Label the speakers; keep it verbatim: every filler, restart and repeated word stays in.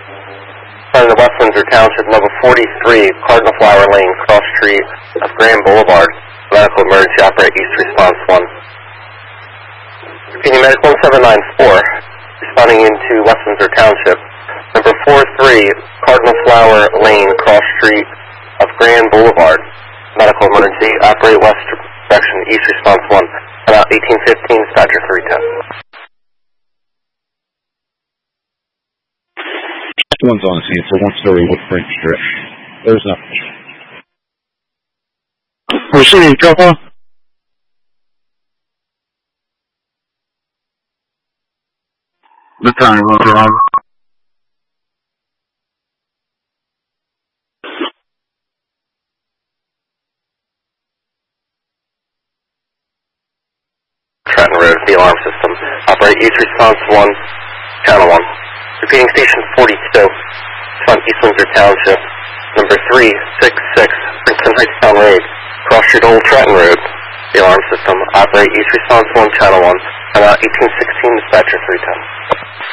Speaker 1: Front of the West Windsor Township, level forty-three, Cardinal Flower Lane, cross street of Grand Boulevard. Medical emergency, operate East Response one. Repeating medical one seven nine four, responding into West Windsor Township. Number four three, Cardinal Flower Lane, cross street of Grand Boulevard. Medical emergency, operate west direction, East Response one. About eighteen fifteen, dispatcher three ten.
Speaker 2: One's on scene, it's a one-story wood frame strip. There's nothing.
Speaker 3: Receiving trouble. The time, Roger.
Speaker 1: Trenton Road, the alarm system. Operate East Response one, Channel one. Repeating station forty-two, front East Windsor Township. Number three six six, Princeton Heights Town Road, cross street Old Trenton Road. The alarm system. Operate East Response one, Channel one. About eighteen sixteen, dispatcher three ten.